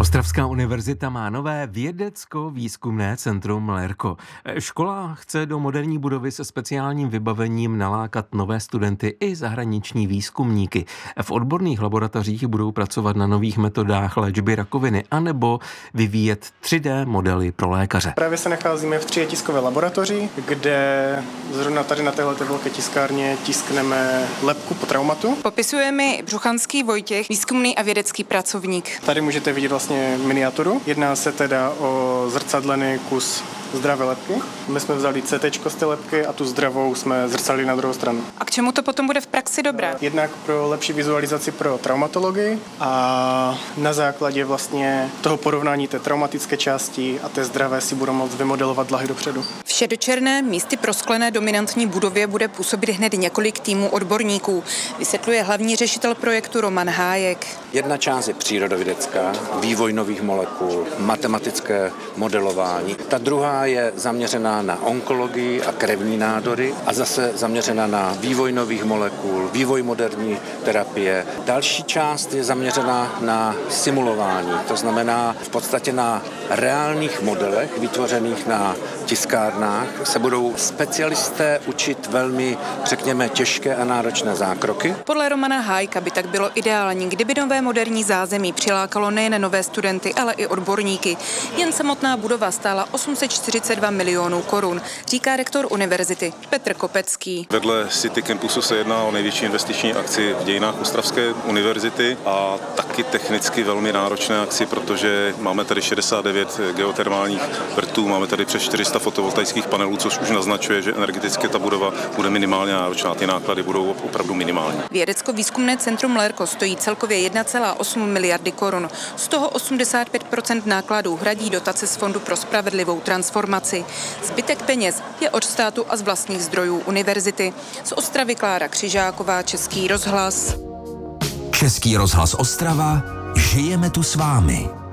Ostravská univerzita má nové vědecko-výzkumné centrum LERCO. Škola chce do moderní budovy se speciálním vybavením nalákat nové studenty i zahraniční výzkumníky. V odborných laboratořích budou pracovat na nových metodách léčby rakoviny anebo vyvíjet 3D modely pro lékaře. Právě se nacházíme v 3D tiskové laboratoři, kde zrovna tady na téhle velké tiskárně tiskneme lebku po traumatu. Popisuje mi Břuchanský Vojtěch, výzkumný a vědecký pracovník. Tady můžete vidět vlastně miniaturu. Jedná se teda o zrcadlený kus zdravé lebky. My jsme vzali CT z té lebky a tu zdravou jsme zrcadlili na druhou stranu. A k čemu to potom bude v praxi dobré? Jednak pro lepší vizualizaci pro traumatologii a na základě vlastně toho porovnání té traumatické části a té zdravé si budou moct vymodelovat dlahy dopředu. V šedočerné místy prosklené dominantní budově bude působit hned několik týmů odborníků, vysvětluje hlavní řešitel projektu Roman Hájek. Jedna část je přírodovědecká, vývoj nových molekul, matematické modelování. Ta druhá je zaměřená na onkologii a krevní nádory a zase zaměřená na vývoj nových molekul, vývoj moderní terapie. Další část je zaměřená na simulování, to znamená v podstatě na reálných modelech vytvořených na tiskárnách se budou specialisté učit velmi, řekněme, těžké a náročné zákroky. Podle Romana Hájka by tak bylo ideální, kdyby nové moderní zázemí přilákalo nejen nové studenty, ale i odborníky. Jen samotná budova stála 842 milionů korun, říká rektor univerzity Petr Kopecký. Vedle City Campusu se jedná o největší investiční akci v dějinách Ostravské univerzity a taky technicky velmi náročné akci, protože máme tady 69 geotermálních vrtů, máme tady přes 400 fotovoltaických panelů, což už naznačuje, že energeticky ta budova bude minimálně náročná, ty náklady budou opravdu minimální. Vědecko-výzkumné centrum LERCO stojí celkově 1,8 miliardy korun. Z toho 85% nákladů hradí dotace z Fondu pro spravedlivou transformaci. Zbytek peněz je od státu a z vlastních zdrojů univerzity. Z Ostravy Klára Křižáková, Český rozhlas. Český rozhlas Ostrava, žijeme tu s vámi.